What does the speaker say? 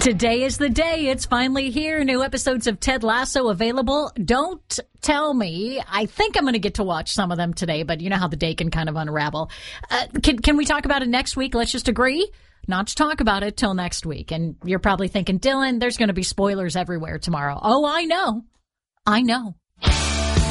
Today is the day. It's finally here. New episodes of Ted Lasso available. Don't tell me. I think I'm going to get to watch some of them today, but you know how the day can kind of unravel. Can we talk about it next week? Let's just agree not to talk about it till next week. And you're probably thinking, Dylan, there's going to be spoilers everywhere tomorrow. Oh, I know.